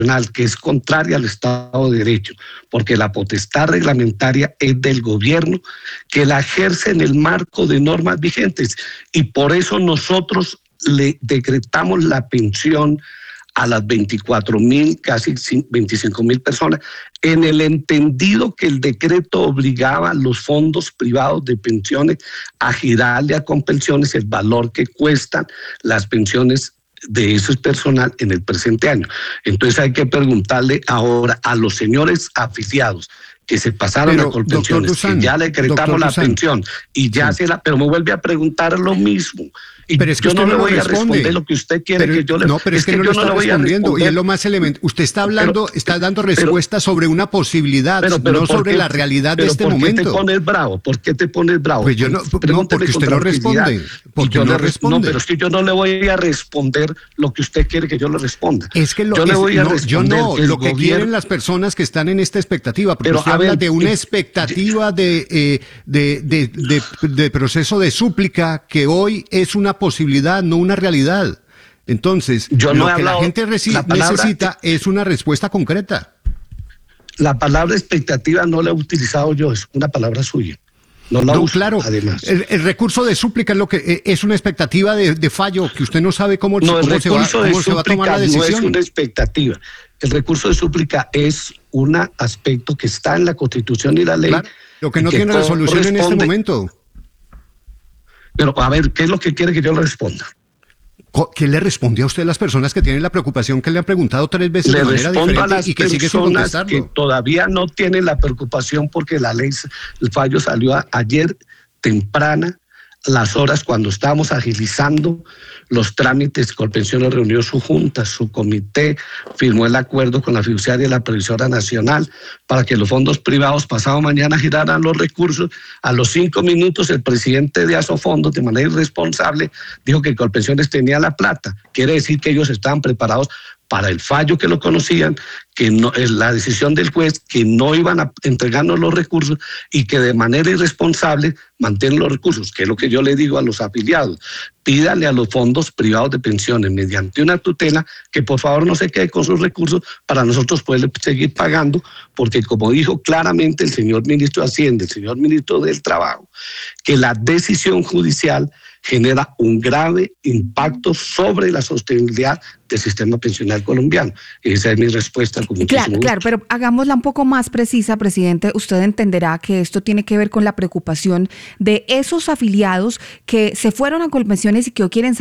que es contraria al Estado de Derecho, porque la potestad reglamentaria es del gobierno, que la ejerce en el marco de normas vigentes, y por eso nosotros le decretamos la pensión a las 24.000, casi 25.000 personas, en el entendido que el decreto obligaba a los fondos privados de pensiones a girarle a Colpensiones el valor que cuestan las pensiones de ese personal en el presente año. Entonces hay que preguntarle ahora a los señores afiliados que se pasaron a Colpensiones, que ya le decretamos la pensión y ya pero me vuelve a preguntar lo mismo. Y pero es que yo no le voy a responder lo que usted quiere que yo le... No, pero es que no lo está respondiendo, y es lo más elemental. Usted está hablando, está dando respuesta sobre una posibilidad, no sobre la realidad de este momento. ¿Por qué te pones bravo? ¿Por qué te pones bravo? Pues yo no, porque usted no responde. Porque no responde. No, pero es que yo no le voy a responder lo que usted quiere que yo le responda. Es que yo le voy a responder lo que quieren las personas que están en esta expectativa, porque usted habla de una expectativa de proceso de súplica que hoy es una posibilidad, no una realidad. Entonces, lo que la gente necesita es una respuesta concreta. La palabra expectativa no la he utilizado yo, es una palabra suya. No la uso, claro, además. El recurso de súplica es lo que es una expectativa de fallo, que usted no sabe cómo se va a tomar la decisión. No es una expectativa. El recurso de súplica es un aspecto que está en la Constitución y la ley. Claro, lo que no tiene resolución en este momento. Pero, a ver, ¿qué es lo que quiere que yo le responda? ¿Qué le responde a usted a las personas que tienen la preocupación que le han preguntado 3 veces de manera diferente y que sigue sin contestarlo? Que todavía no tienen la preocupación porque el fallo salió ayer temprana, las horas cuando estábamos agilizando los trámites. Colpensiones reunió su junta, su comité, firmó el acuerdo con la fiduciaria y la previsora nacional para que los fondos privados pasado mañana giraran los recursos. A los 5 minutos el presidente de Asofondos, de manera irresponsable, dijo que Colpensiones tenía la plata. Quiere decir que ellos estaban preparados para el fallo, que lo conocían, que no, es la decisión del juez, que no iban a entregarnos los recursos y que de manera irresponsable mantienen los recursos, que es lo que yo le digo a los afiliados. Pídale a los fondos privados de pensiones mediante una tutela que por favor no se quede con sus recursos para nosotros poder seguir pagando, porque como dijo claramente el señor ministro de Hacienda, el señor ministro del Trabajo, que la decisión judicial genera un grave impacto sobre la sostenibilidad del sistema pensional colombiano. Esa es mi respuesta. Claro, pero hagámosla un poco más precisa, presidente. Usted entenderá que esto tiene que ver con la preocupación de esos afiliados que se fueron a Colpensiones y que hoy quieren